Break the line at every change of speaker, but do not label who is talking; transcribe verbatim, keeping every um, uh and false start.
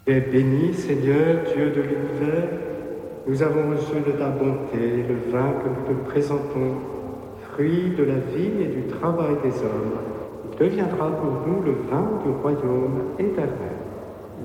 Tu es béni, Seigneur, Dieu de l'univers. Nous avons reçu de ta bonté le vin que nous te présentons, fruit de la vie et du travail des hommes. Il deviendra pour nous le vin du royaume éternel.